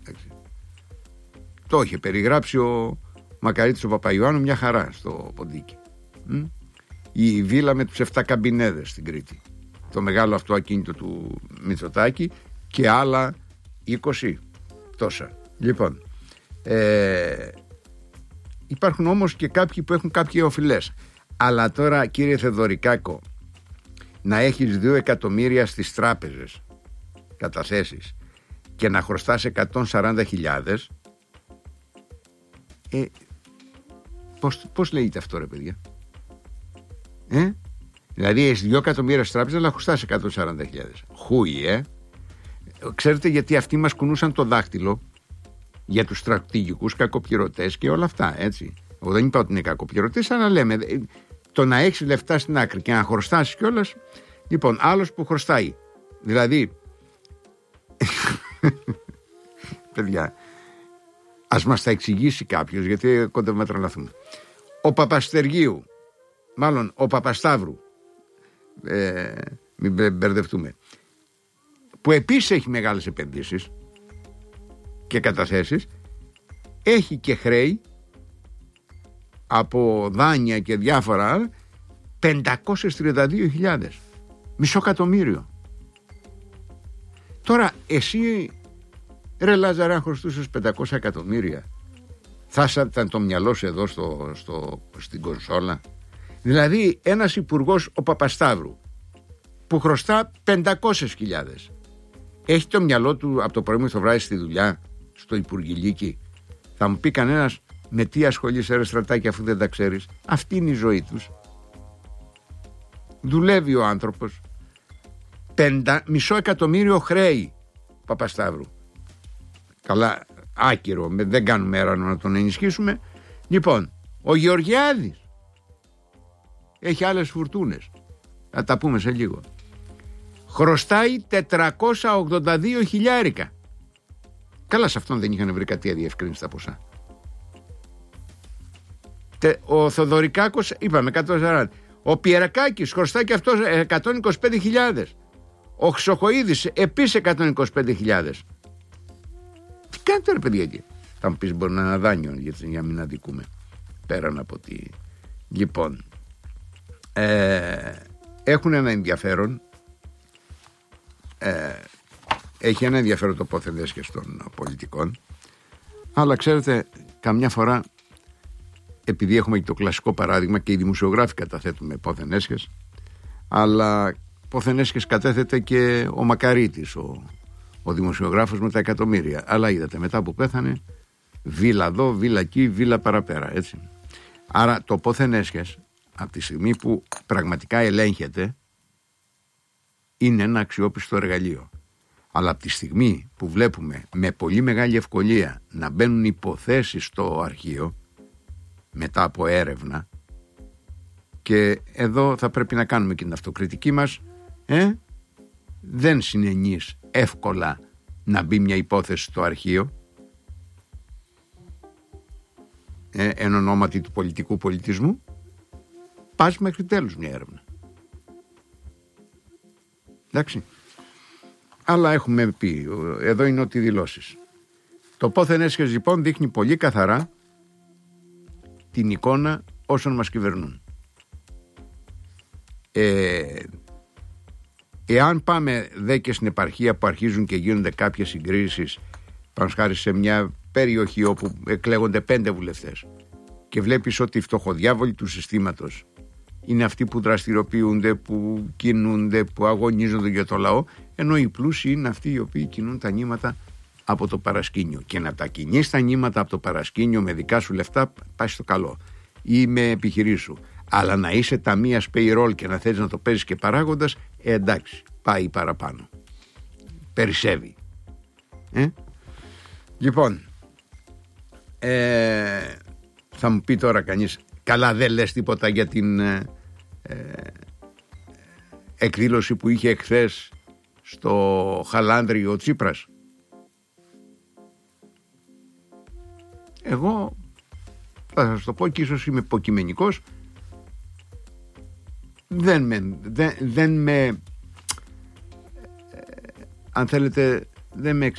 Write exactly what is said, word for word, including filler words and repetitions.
Το είχε περιγράψει ο Μακαρίτης ο Παπαϊωάννου μια χαρά στο ποντίκι. Μ? Η βίλα με τους εφτά καμπινέδες στην Κρήτη, το μεγάλο αυτό ακίνητο του Μητσοτάκη και άλλα είκοσι τόσα. Λοιπόν, ε, υπάρχουν όμως και κάποιοι που έχουν κάποιοι οφειλές. Αλλά τώρα, κύριε Θεοδωρικάκο, να έχεις δύο εκατομμύρια στις τράπεζες καταθέσεις και να χρωστάς εκατόν σαράντα χιλιάδες, ε, πώς, πώς λέγεται αυτό, ρε παιδιά? Ε? Δηλαδή έχεις δύο εκατομμύρια στις τράπεζες αλλά χρωστάς εκατόν σαράντα χιλιάδες. Χούι, ε! Ξέρετε γιατί αυτοί μας κουνούσαν το δάχτυλο για τους στρατηγικούς κακοπληρωτές και όλα αυτά, έτσι? Εγώ δεν είπα ότι είναι κακοπληρωτές, αλλά λέμε το να έχεις λεφτά στην άκρη και να χρωστάσεις κιόλας. Λοιπόν, άλλος που χρωστάει, δηλαδή παιδιά, ας μας τα εξηγήσει κάποιος, γιατί κοντεύουμε να τρελαθούμε. Ο Παπαστεργίου, μάλλον ο Παπασταύρου, ε, μην μπερδευτούμε, που επίσης έχει μεγάλες επενδύσεις και καταθέσεις, έχει και χρέη από δάνεια και διάφορα πεντακόσιες τριάντα δύο χιλιάδες, μισό εκατομμύριο. Τώρα εσύ, ρε Λάζαρε, αν χρωστούσες πεντακόσια εκατομμύρια, θα ήταν το μυαλό σου εδώ στο, στο, στην κονσόλα? Δηλαδή ένας υπουργός, ο Παπασταύρου, που χρωστά πεντακόσιες χιλιάδες, έχει το μυαλό του από το πρωί μέχρι το βράδυ στη δουλειά, στο υπουργηλίκι? Θα μου πει κανένας, με τι ασχολείσαι ρε Στρατάκη, αφού δεν τα ξέρεις? Αυτή είναι η ζωή τους. Δουλεύει ο άνθρωπος. Πεντα, μισό εκατομμύριο χρέη Παπασταύρου. Καλά, άκυρο, δεν κάνουμε έρανο να τον ενισχύσουμε. Λοιπόν, ο Γεωργιάδης έχει άλλες φουρτούνες, θα τα πούμε σε λίγο. Χρωστάει τετρακόσια ογδόντα δύο χιλιάρικα. Καλά, σε αυτόν δεν είχαν βρει κάτι αδιευκρίνηση τα ποσά. Ο Θοδωρικάκος, είπαμε εκατόν σαράντα. Ο Πιερακάκης χρωστάει και αυτός εκατόν είκοσι πέντε χιλιάδες. Ο Χρυσοχοΐδης επίσης εκατόν είκοσι πέντε χιλιάδες. Τι κάνετε ρε παιδιά εκεί? Θα μου πεις μπορεί να είναι ένα δάνειο, γιατί για να μην αδικούμε. Πέραν από τη... Λοιπόν, ε, έχουν ένα ενδιαφέρον. Ε, έχει ένα ενδιαφέρον το πόθεν έσχες των πολιτικών. Αλλά ξέρετε, καμιά φορά, επειδή έχουμε και το κλασικό παράδειγμα και οι δημοσιογράφοι καταθέτουμε πόθεν έσχες, αλλά πόθεν έσχες κατέθεται και ο Μακαρίτης, ο, ο δημοσιογράφος με τα εκατομμύρια. Αλλά είδατε, μετά που πέθανε, βίλα εδώ, βίλα εκεί, βίλα παραπέρα, έτσι. Άρα το πόθεν έσχες, από τη στιγμή που πραγματικά ελέγχεται, είναι ένα αξιόπιστο εργαλείο. Αλλά από τη στιγμή που βλέπουμε με πολύ μεγάλη ευκολία να μπαίνουν υποθέσεις στο αρχείο μετά από έρευνα, και εδώ θα πρέπει να κάνουμε και την αυτοκριτική μας, ε? δεν συνενείς εύκολα να μπει μια υπόθεση στο αρχείο ε, εν ονόματι του πολιτικού πολιτισμού. Πας μέχρι τέλους μια έρευνα. Εντάξει. Αλλά έχουμε πει, εδώ είναι ότι δηλώσεις. Το πόθεν έσχες λοιπόν δείχνει πολύ καθαρά την εικόνα όσων μας κυβερνούν. Ε, εάν πάμε δε και στην επαρχία που αρχίζουν και γίνονται κάποιες συγκρίσεις, πάνω χάρη σε μια περιοχή όπου εκλέγονται πέντε βουλευτές, και βλέπεις ότι οι φτωχοδιάβολοι του συστήματος είναι αυτοί που δραστηριοποιούνται, που κινούνται, που αγωνίζονται για το λαό, ενώ οι πλούσιοι είναι αυτοί οι οποίοι κινούν τα νήματα από το παρασκήνιο. Και να τα κινείς τα νήματα από το παρασκήνιο με δικά σου λεφτά, πάει στο καλό, ή με επιχειρήσεις σου. Αλλά να είσαι ταμείας payroll και να θέλεις να το παίζεις και παράγοντας, ε, εντάξει, πάει παραπάνω. Περισσεύει. Ε? Λοιπόν, ε, θα μου πει τώρα κανείς, καλά δεν λες τίποτα για την ε, ε, εκδήλωση που είχε εχθές στο Χαλάνδρι ο Τσίπρας? Εγώ θα σας το πω και ίσως είμαι υποκειμενικός. Δεν με, δεν, δεν με ε, αν θέλετε, δεν με